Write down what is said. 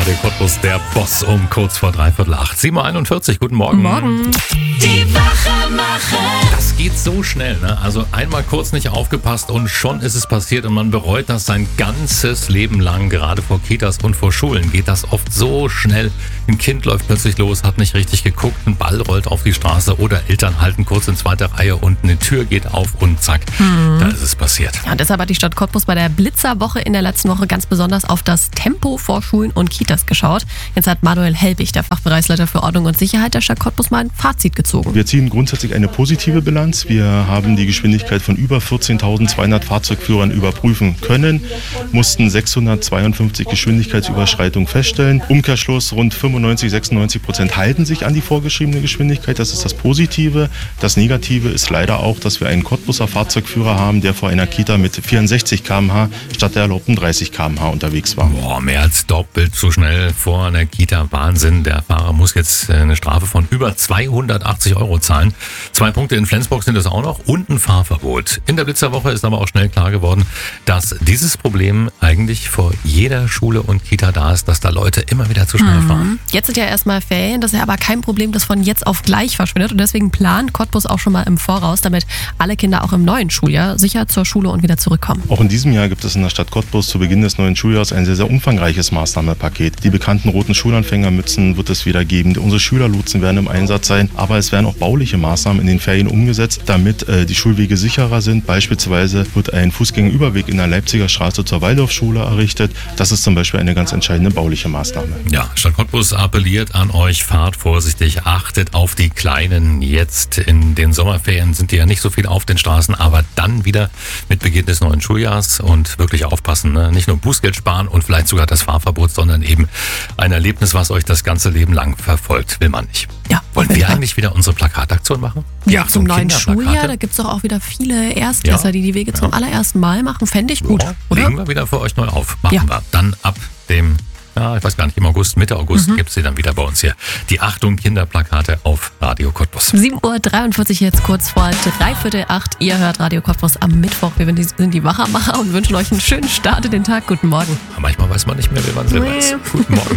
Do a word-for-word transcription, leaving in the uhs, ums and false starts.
Radio Cottbus, der Boss um kurz vor dreiviertel acht. sieben Uhr einundvierzig, guten Morgen. Morgen. Die Wachemacher. Das geht so schnell, ne? Also einmal kurz nicht aufgepasst und schon ist es passiert und man bereut das sein ganzes Leben lang. Gerade vor Kitas und vor Schulen geht das oft so schnell. Ein Kind läuft plötzlich los, hat nicht richtig geguckt, ein Ball rollt auf die Straße oder Eltern halten kurz in zweiter Reihe und eine Tür geht auf und zack, mhm. da ist es passiert. Ja, und deshalb hat die Stadt Cottbus bei der Blitzerwoche in der letzten Woche ganz besonders auf das Tempo vor Schulen und Kitas geschaut. Jetzt hat Manuel Helbig, der Fachbereichsleiter für Ordnung und Sicherheit der Stadt Cottbus, mal ein Fazit gezogen. Wir ziehen grundsätzlich eine positive Bilanz. Wir haben die Geschwindigkeit von über vierzehntausendzweihundert Fahrzeugführern überprüfen können, mussten sechshundertzweiundfünfzig Geschwindigkeitsüberschreitungen feststellen. Umkehrschluss, rund fünfundneunzig, sechsundneunzig Prozent halten sich an die vorgeschriebene Geschwindigkeit. Das ist das Positive. Das Negative ist leider auch, dass wir einen Cottbuser Fahrzeugführer haben, der vor einer Kita mit vierundsechzig Kilometer pro Stunde statt der erlaubten dreißig Kilometer pro Stunde unterwegs war. Boah, mehr als doppelt so schnell vor einer Kita. Wahnsinn. Der Fahrer muss jetzt eine Strafe von über zweihundertachtzig Euro zahlen. Zwei Punkte in Flensburg sind es auch noch und ein Fahrverbot. In der Blitzerwoche ist aber auch schnell klar geworden, dass dieses Problem eigentlich vor jeder Schule und Kita da ist, dass da Leute immer wieder zu schnell fahren. Jetzt sind ja erstmal Ferien, das ist ja aber kein Problem, das von jetzt auf gleich verschwindet. Und deswegen plant Cottbus auch schon mal im Voraus, damit alle Kinder auch im neuen Schuljahr sicher zur Schule und wieder zurückkommen. Auch in diesem Jahr gibt es in der Stadt Cottbus zu Beginn des neuen Schuljahres ein sehr, sehr umfangreiches Maßnahmenpaket. Die bekannten roten Schulanfängermützen wird es wieder geben. Unsere Schülerlotsen werden im Einsatz sein, aber es werden auch bauliche Maßnahmen in den Ferien umgesetzt, damit äh, die Schulwege sicherer sind. Beispielsweise wird ein Fußgängerüberweg in der Leipziger Straße zur Waldorfschule errichtet. Das ist zum Beispiel eine ganz entscheidende bauliche Maßnahme. Ja, Stadt Cottbus appelliert an euch, fahrt vorsichtig, achtet auf die Kleinen. Jetzt in den Sommerferien sind die ja nicht so viel auf den Straßen, aber dann wieder mit Beginn des neuen Schuljahrs und wirklich aufpassen, ne? Nicht nur Bußgeld sparen und vielleicht sogar das Fahrverbot, sondern eben ein Erlebnis, was euch das ganze Leben lang verfolgt, will man nicht. Ja, wollen wir eigentlich wieder unsere Plakataktion machen? Ja, zum neuen Schuljahr, da gibt es doch auch wieder viele Erstklässler, ja, die die Wege ja. zum allerersten Mal machen. Fände ich gut, ja, oder? Legen wir wieder für euch neu auf. Machen ja. wir. Dann ab dem, ja, ich weiß gar nicht, im August, Mitte August mhm. gibt es sie dann wieder bei uns hier. Die Achtung Kinderplakate auf Radio Cottbus. sieben Uhr dreiundvierzig jetzt kurz vor dreiviertel acht. Ihr hört Radio Cottbus am Mittwoch. Wir sind die Wachermacher und wünschen euch einen schönen Start in den Tag. Guten Morgen. Manchmal weiß man nicht mehr, wie man selber ist. Guten Morgen.